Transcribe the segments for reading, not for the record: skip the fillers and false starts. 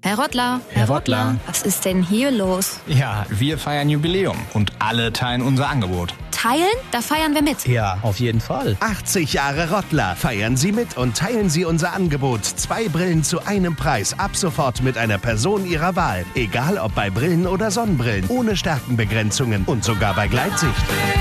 Herr Rottler. Herr Rottler. Was ist denn hier los? Ja, wir feiern Jubiläum und alle teilen unser Angebot. Teilen? Da feiern wir mit. Ja, auf jeden Fall. 80 Jahre Rottler. Feiern Sie mit und teilen Sie unser Angebot. 2 Brillen zu einem Preis. Ab sofort mit einer Person Ihrer Wahl. Egal ob bei Brillen oder Sonnenbrillen. Ohne Stärkenbegrenzungen und sogar bei Gleitsicht.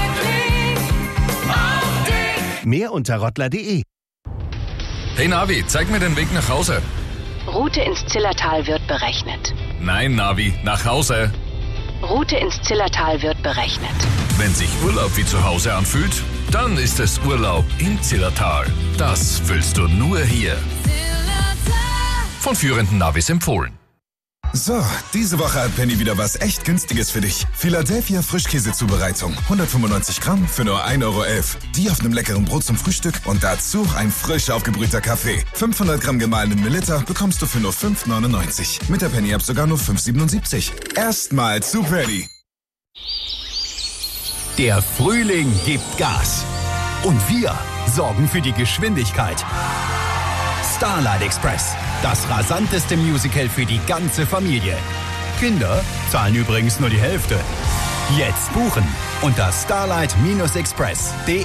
Mehr unter rottler.de. Hey Navi, zeig mir den Weg nach Hause. Route ins Zillertal wird berechnet. Nein, Navi, nach Hause. Route ins Zillertal wird berechnet. Wenn sich Urlaub wie zu Hause anfühlt, dann ist es Urlaub im Zillertal. Das fühlst du nur hier. Von führenden Navis empfohlen. So, diese Woche hat Penny wieder was echt Günstiges für dich. Philadelphia Frischkäsezubereitung. 195 Gramm für nur 1,11 €. Die auf einem leckeren Brot zum Frühstück und dazu ein frisch aufgebrühter Kaffee. 500 Gramm gemahlenen Melitta bekommst du für nur 5,99 €. Mit der Penny-App sogar nur 5,77 €. Erstmal zu Penny. Der Frühling gibt Gas. Und wir sorgen für die Geschwindigkeit. Starlight Express. Das rasanteste Musical für die ganze Familie. Kinder zahlen übrigens nur die Hälfte. Jetzt buchen unter starlight-express.de.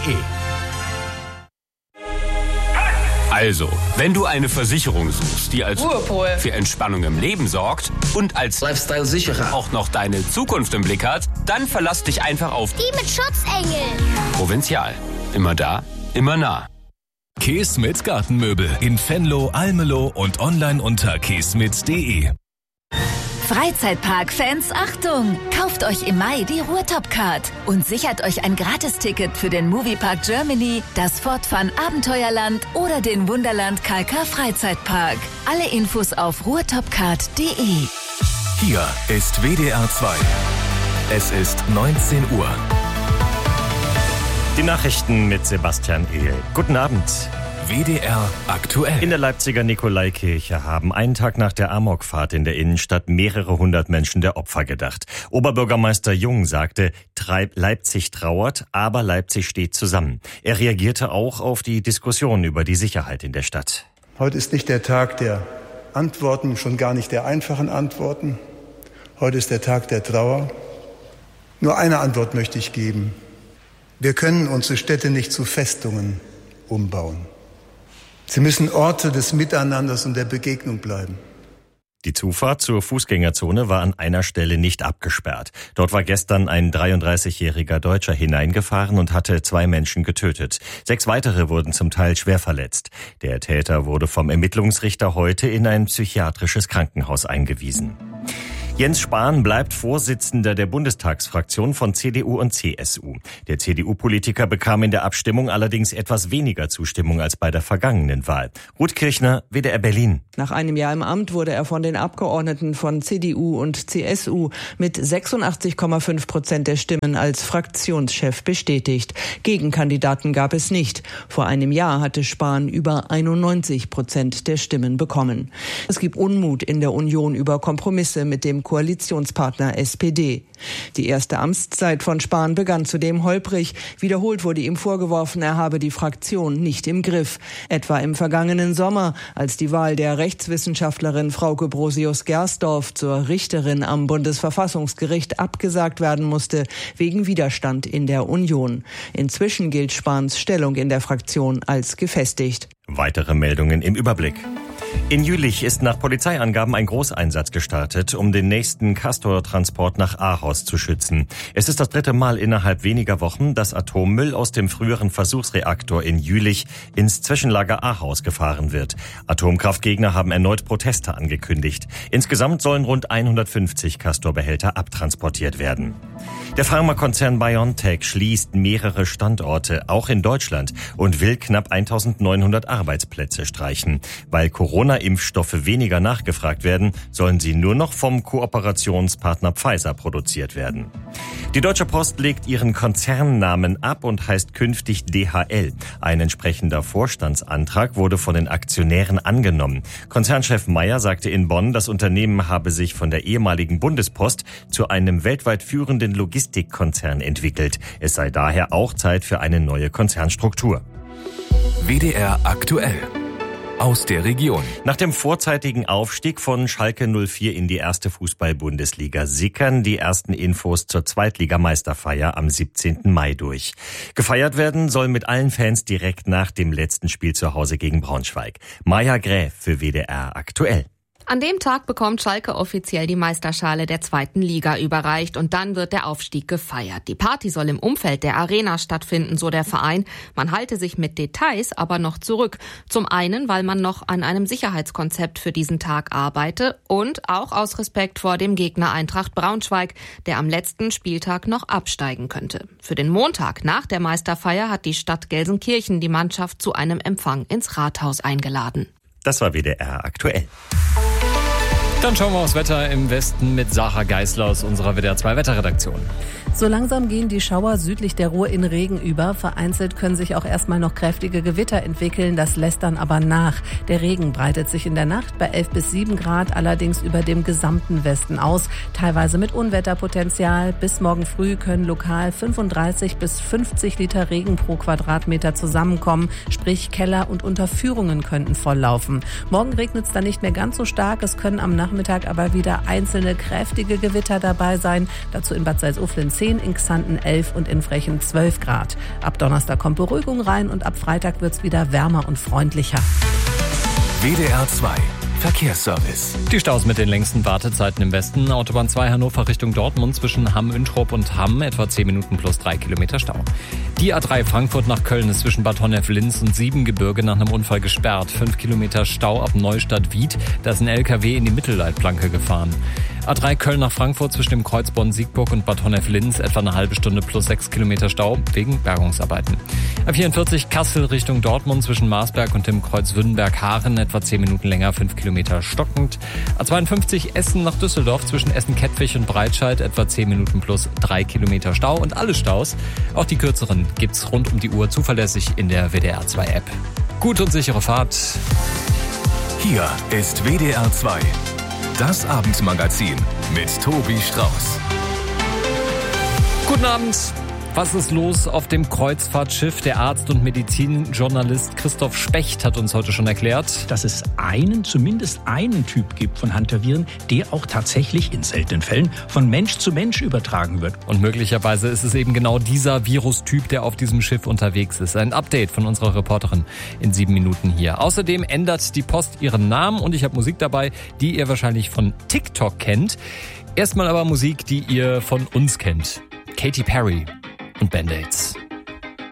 Also, wenn du eine Versicherung suchst, die als Ruhepol für Entspannung im Leben sorgt und als Lifestyle-Sicherer auch noch deine Zukunft im Blick hat, dann verlass dich einfach auf die mit Schutzengel. Provinzial. Immer da, immer nah. Keesmit Gartenmöbel in Venlo, Almelo und online unter keesmit.de. Freizeitpark-Fans, Achtung! Kauft euch im Mai die Ruhrtop-Card und sichert euch ein Gratisticket für den Moviepark Germany, das Fort Fun Abenteuerland oder den Wunderland KK Freizeitpark. Alle Infos auf ruhrtopcard.de. Hier ist WDR 2. Es ist 19 Uhr. Die Nachrichten mit Sebastian Ehl. Guten Abend. WDR aktuell. In der Leipziger Nikolaikirche haben einen Tag nach der Amokfahrt in der Innenstadt mehrere hundert Menschen der Opfer gedacht. Oberbürgermeister Jung sagte, Leipzig trauert, aber Leipzig steht zusammen. Er reagierte auch auf die Diskussion über die Sicherheit in der Stadt. Heute ist nicht der Tag der Antworten, schon gar nicht der einfachen Antworten. Heute ist der Tag der Trauer. Nur eine Antwort möchte ich geben. Wir können unsere Städte nicht zu Festungen umbauen. Sie müssen Orte des Miteinanders und der Begegnung bleiben. Die Zufahrt zur Fußgängerzone war an einer Stelle nicht abgesperrt. Dort war gestern ein 33-jähriger Deutscher hineingefahren und hatte 2 Menschen getötet. 6 weitere wurden zum Teil schwer verletzt. Der Täter wurde vom Ermittlungsrichter heute in ein psychiatrisches Krankenhaus eingewiesen. Jens Spahn bleibt Vorsitzender der Bundestagsfraktion von CDU und CSU. Der CDU-Politiker bekam in der Abstimmung allerdings etwas weniger Zustimmung als bei der vergangenen Wahl. Ruth Kirchner, WDR Berlin. Nach einem Jahr im Amt wurde er von den Abgeordneten von CDU und CSU mit 86,5% der Stimmen als Fraktionschef bestätigt. Gegenkandidaten gab es nicht. Vor einem Jahr hatte Spahn über 91% der Stimmen bekommen. Es gibt Unmut in der Union über Kompromisse mit dem Koalitionspartner SPD. Die erste Amtszeit von Spahn begann zudem holprig. Wiederholt wurde ihm vorgeworfen, er habe die Fraktion nicht im Griff. Etwa im vergangenen Sommer, als die Wahl der Rechtswissenschaftlerin Frauke Brosius-Gersdorf zur Richterin am Bundesverfassungsgericht abgesagt werden musste, wegen Widerstand in der Union. Inzwischen gilt Spahns Stellung in der Fraktion als gefestigt. Weitere Meldungen im Überblick. In Jülich ist nach Polizeiangaben ein Großeinsatz gestartet, um den nächsten Castor-Transport nach Ahaus zu schützen. Es ist das 3. Mal innerhalb weniger Wochen, dass Atommüll aus dem früheren Versuchsreaktor in Jülich ins Zwischenlager Ahaus gefahren wird. Atomkraftgegner haben erneut Proteste angekündigt. Insgesamt sollen rund 150 Castor-Behälter abtransportiert werden. Der Pharmakonzern BioNTech schließt mehrere Standorte, auch in Deutschland, und will knapp 1900 Arbeitsplätze streichen. Weil Corona-Impfstoffe weniger nachgefragt werden, sollen sie nur noch vom Kooperationspartner Pfizer produziert werden. Die Deutsche Post legt ihren Konzernnamen ab und heißt künftig DHL. Ein entsprechender Vorstandsantrag wurde von den Aktionären angenommen. Konzernchef Meyer sagte in Bonn, das Unternehmen habe sich von der ehemaligen Bundespost zu einem weltweit führenden Logistikkonzern entwickelt. Es sei daher auch Zeit für eine neue Konzernstruktur. WDR aktuell. aus der Region. Nach dem vorzeitigen Aufstieg von Schalke 04 in die erste Fußball-Bundesliga sickern die ersten Infos zur Zweitligameisterfeier am 17. Mai durch. Gefeiert werden soll mit allen Fans direkt nach dem letzten Spiel zu Hause gegen Braunschweig. Maja Gräf für WDR aktuell. An dem Tag bekommt Schalke offiziell die Meisterschale der 2. Liga überreicht und dann wird der Aufstieg gefeiert. Die Party soll im Umfeld der Arena stattfinden, so der Verein. Man halte sich mit Details aber noch zurück. Zum einen, weil man noch an einem Sicherheitskonzept für diesen Tag arbeite und auch aus Respekt vor dem Gegner Eintracht Braunschweig, der am letzten Spieltag noch absteigen könnte. Für den Montag nach der Meisterfeier hat die Stadt Gelsenkirchen die Mannschaft zu einem Empfang ins Rathaus eingeladen. Das war WDR aktuell. Dann schauen wir aufs Wetter im Westen mit Sarah Geisler aus unserer WDR 2 Wetterredaktion. So langsam gehen die Schauer südlich der Ruhr in Regen über. Vereinzelt können sich auch erstmal noch kräftige Gewitter entwickeln. Das lässt dann aber nach. Der Regen breitet sich in der Nacht bei 11 bis 7 Grad allerdings über dem gesamten Westen aus. Teilweise mit Unwetterpotenzial. Bis morgen früh können lokal 35 bis 50 Liter Regen pro Quadratmeter zusammenkommen. Sprich, Keller und Unterführungen könnten volllaufen. Morgen regnet es dann nicht mehr ganz so stark. Es können am Nachmittag aber wieder einzelne kräftige Gewitter dabei sein. Dazu in Bad Salzuflen 10, in Xanten 11 und in Frechen 12 Grad. Ab Donnerstag kommt Beruhigung rein und ab Freitag wird es wieder wärmer und freundlicher. WDR 2 Verkehrsservice. Die Staus mit den längsten Wartezeiten im Westen. Autobahn 2 Hannover Richtung Dortmund zwischen Hamm-Üntrop und Hamm etwa 10 Minuten plus 3 Kilometer Stau. Die A3 Frankfurt nach Köln ist zwischen Bad Honnef-Linz und Siebengebirge nach einem Unfall gesperrt. 5 Kilometer Stau ab Neustadt-Wied. Da ist ein LKW in die Mittelleitplanke gefahren. A3 Köln nach Frankfurt zwischen dem Kreuz Bonn-Siegburg und Bad Honnef-Linz etwa eine halbe Stunde plus 6 Kilometer Stau wegen Bergungsarbeiten. A44 Kassel Richtung Dortmund zwischen Marsberg und dem Kreuz Wünnenberg-Haaren etwa 10 Minuten länger, 5 Kilometer stockend. A52 Essen nach Düsseldorf zwischen Essen-Kettwig und Breitscheid etwa 10 Minuten plus 3 Kilometer Stau. Und alle Staus, auch die kürzeren, gibt's rund um die Uhr zuverlässig in der WDR 2 App. Gute und sichere Fahrt. Hier ist WDR 2. Das Abendmagazin mit Tobi Strauß. Guten Abend. Was ist los auf dem Kreuzfahrtschiff? Der Arzt und Medizinjournalist Christoph Specht hat uns heute schon erklärt, dass es zumindest einen Typ gibt von Hantaviren, der auch tatsächlich in seltenen Fällen von Mensch zu Mensch übertragen wird. Und möglicherweise ist es eben genau dieser Virustyp, der auf diesem Schiff unterwegs ist. Ein Update von unserer Reporterin in 7 Minuten hier. Außerdem ändert die Post ihren Namen und ich habe Musik dabei, die ihr wahrscheinlich von TikTok kennt. Erstmal aber Musik, die ihr von uns kennt. Katy Perry und Band-Aids.